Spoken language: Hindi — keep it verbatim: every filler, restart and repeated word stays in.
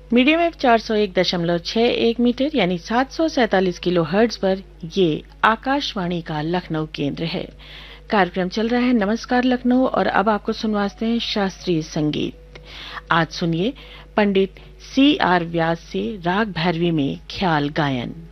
मीडियम वेव चार सौ एक दशमलव छह एक मीटर यानी सात सौ सैतालीस किलो हर्ट्ज पर ये आकाशवाणी का लखनऊ केंद्र है। कार्यक्रम चल रहा है नमस्कार लखनऊ और अब आपको सुनवाते हैं शास्त्रीय संगीत। आज सुनिए पंडित सी आर व्यास से राग भैरवी में ख्याल गायन।